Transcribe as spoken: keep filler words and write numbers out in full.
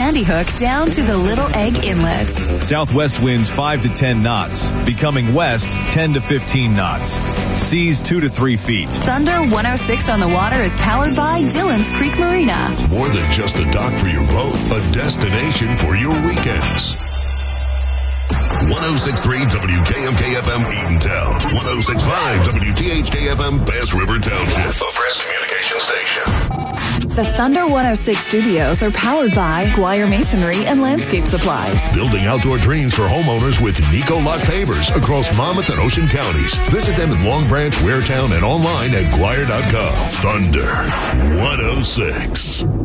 Sandy Hook down to the Little Egg Inlet. Southwest winds five to ten knots, becoming west ten to fifteen knots. Seas two to three feet. Thunder one oh six on the water is powered by Dillon's Creek Marina. More than just a dock for your boat, a destination for your weekends. one oh six point three W K M K F M Eatontown. one oh six point five W T H K F M Bass River Township. A press communication station. The Thunder one oh six studios are powered by Guire Masonry and Landscape Supplies. Building outdoor dreams for homeowners with Nico Lock Pavers across Monmouth and Ocean counties. Visit them in Long Branch, Waretown, and online at Guire dot gov. Thunder one oh six.